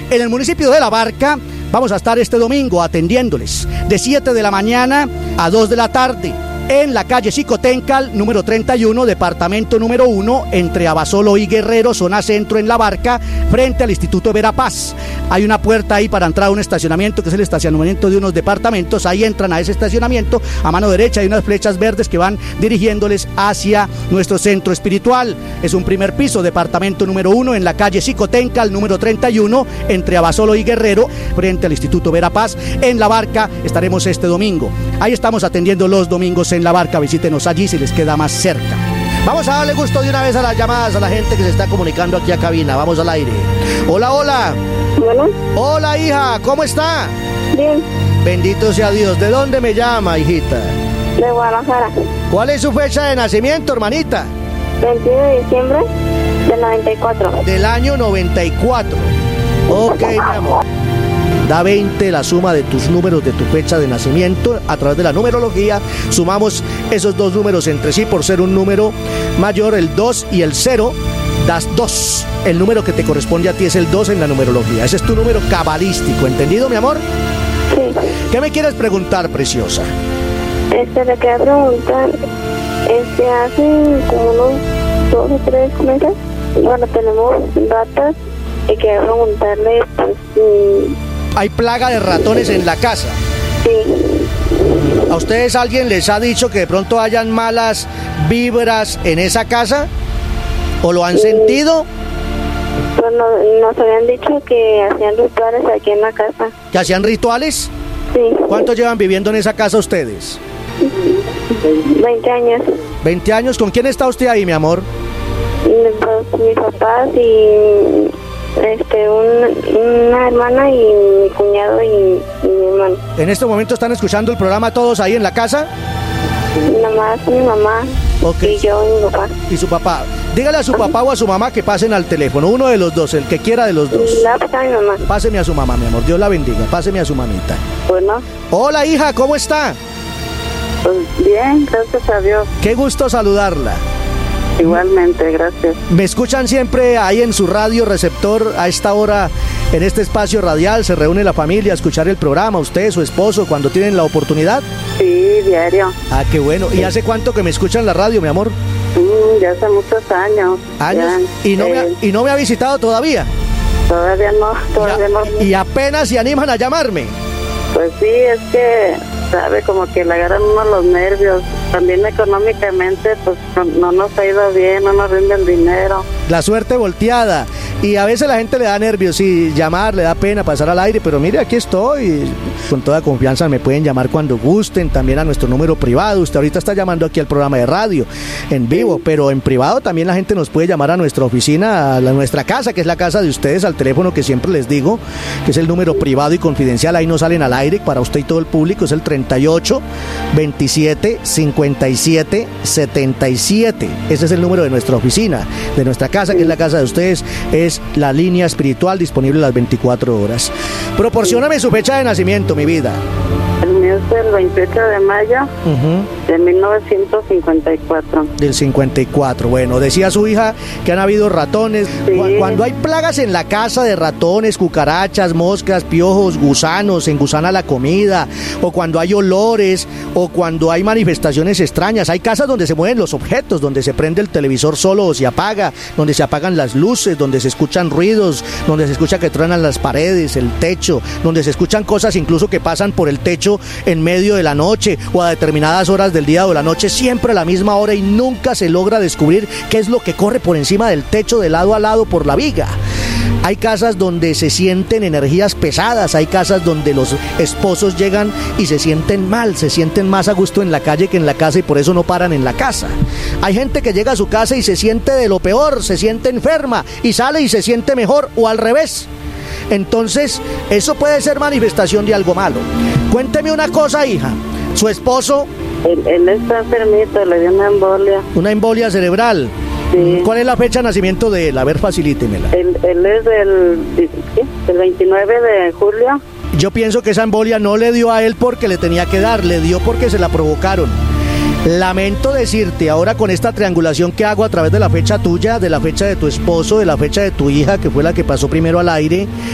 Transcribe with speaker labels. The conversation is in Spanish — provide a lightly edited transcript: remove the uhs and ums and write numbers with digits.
Speaker 1: En el municipio de La Barca vamos a estar este domingo atendiéndoles de 7 de la mañana a 2 de la tarde. En la calle Xicoténcal, número 31, departamento número 1, entre Abasolo y Guerrero, zona centro en La Barca, frente al Instituto Verapaz. Hay una puerta ahí para entrar a un estacionamiento, que es el estacionamiento de unos departamentos. Ahí entran a ese estacionamiento. A mano derecha hay unas flechas verdes que van dirigiéndoles hacia nuestro centro espiritual. Es un primer piso, departamento número 1, en la calle Xicoténcal, número 31, entre Abasolo y Guerrero, frente al Instituto Verapaz. En La Barca estaremos este domingo. Ahí estamos atendiendo los domingos en La Barca. Visítenos allí si les queda más cerca. Vamos a darle gusto de una vez a las llamadas a la gente que se está comunicando aquí a cabina. Vamos al aire. Hola, hola.
Speaker 2: Bueno.
Speaker 1: Hola, hija, ¿cómo está?
Speaker 2: Bien.
Speaker 1: Bendito sea Dios. ¿De dónde me llama, hijita?
Speaker 2: De Guadalajara.
Speaker 1: ¿Cuál es su fecha de nacimiento, hermanita?
Speaker 2: 21 de diciembre del 94.
Speaker 1: Del año 94. Ok, mi amor. Da 20 la suma de tus números de tu fecha de nacimiento a través de la numerología. Sumamos esos dos números entre sí por ser un número mayor, el 2 y el 0. Das 2. El número que te corresponde a ti es el 2 en la numerología. Ese es tu número cabalístico. ¿Entendido, mi amor?
Speaker 2: Sí.
Speaker 1: ¿Qué me quieres preguntar, preciosa?
Speaker 2: Le quería preguntar, hace como unos 2 o 3 meses, bueno, tenemos ratas y quería preguntarle, pues,
Speaker 1: ¿Hay plaga de ratones en la casa?
Speaker 2: Sí.
Speaker 1: ¿A ustedes alguien les ha dicho que de pronto hayan malas vibras en esa casa? ¿O lo han sentido?
Speaker 2: Pues nos habían dicho que hacían rituales aquí en la casa.
Speaker 1: ¿Que hacían rituales?
Speaker 2: Sí.
Speaker 1: ¿Cuánto llevan viviendo en esa casa ustedes?
Speaker 2: 20 años.
Speaker 1: 20 años. ¿Con quién está usted ahí, mi amor?
Speaker 2: Pues mis papás y una hermana y mi cuñado y mi hermano.
Speaker 1: ¿En este momento están escuchando el programa todos ahí en la casa?
Speaker 2: Nada más mi mamá.
Speaker 1: Okay.
Speaker 2: Y yo y mi papá.
Speaker 1: Y su papá. Dígale a su papá o a su mamá que pasen al teléfono, uno de los dos, el que quiera de los dos.
Speaker 2: La pasa mi mamá.
Speaker 1: Páseme a su mamá, mi amor, Dios la bendiga, páseme a su mamita.
Speaker 2: Bueno.
Speaker 1: Hola, hija, ¿cómo está?
Speaker 2: Pues bien, gracias a Dios.
Speaker 1: Qué gusto saludarla.
Speaker 2: Igualmente, gracias.
Speaker 1: ¿Me escuchan siempre ahí en su radio receptor a esta hora, en este espacio radial? ¿Se reúne la familia a escuchar el programa, usted, su esposo, cuando tienen la oportunidad?
Speaker 2: Sí, diario.
Speaker 1: Ah, qué bueno. ¿Y hace cuánto que me escuchan la radio, mi amor?
Speaker 2: Ya hace muchos años.
Speaker 1: ¿Años?
Speaker 2: Ya,
Speaker 1: ¿Y no me ha visitado todavía?
Speaker 2: Todavía no.
Speaker 1: ¿Y apenas se animan a llamarme?
Speaker 2: Pues sí, es que, sabe, como que le agarran uno los nervios. También económicamente, pues no nos ha ido bien, no nos rinde el dinero.
Speaker 1: La suerte volteada. Y a veces la gente le da nervios y llamar, le da pena pasar al aire, pero mire, aquí estoy. Con toda confianza me pueden llamar cuando gusten, también a nuestro número privado. Usted ahorita está llamando aquí al programa de radio en vivo, pero en privado también la gente nos puede llamar a nuestra oficina, a nuestra casa, que es la casa de ustedes, al teléfono que siempre les digo, que es el número privado y confidencial. Ahí no salen al aire para usted y todo el público. Es el 38 27 57 77. Ese es el número de nuestra oficina, de nuestra casa, que es la casa de ustedes. Es la línea espiritual disponible las 24 horas. Proporcióname su fecha de nacimiento, mi vida.
Speaker 2: El mío es el 28 de mayo de 1954.
Speaker 1: Del 54. Bueno, decía su hija que han habido ratones.
Speaker 2: Sí.
Speaker 1: Cuando hay plagas en la casa de ratones, cucarachas, moscas, piojos, gusanos, se engusana la comida, o cuando hay olores, o cuando hay manifestaciones extrañas. Hay casas donde se mueven los objetos, donde se prende el televisor solo o se apaga, donde se apagan las luces, donde se escuchan ruidos, donde se escucha que truenan las paredes, el techo, donde se escuchan cosas incluso que pasan por el techo en medio de la noche o a determinadas horas del día o de la noche, siempre a la misma hora, y nunca se logra descubrir qué es lo que corre por encima del techo de lado a lado por la viga. Hay casas donde se sienten energías pesadas, hay casas donde los esposos llegan y se sienten mal, se sienten más a gusto en la calle que en la casa y por eso no paran en la casa. Hay gente que llega a su casa y se siente de lo peor, se siente enferma y sale y se siente mejor, o al revés. Entonces, eso puede ser manifestación de algo malo. Cuénteme una cosa, hija. ¿Su esposo?
Speaker 2: Él está enfermito, le dio una embolia.
Speaker 1: ¿Una embolia cerebral?
Speaker 2: Sí.
Speaker 1: ¿Cuál es la fecha de nacimiento de él? A ver, facilítemela.
Speaker 2: Él es del 29 de julio.
Speaker 1: Yo pienso que esa embolia no le dio a él porque le tenía que dar, le dio porque se la provocaron. Lamento decirte ahora, con esta triangulación que hago a través de la fecha tuya, de la fecha de tu esposo, de la fecha de tu hija, que fue la que pasó primero al aire,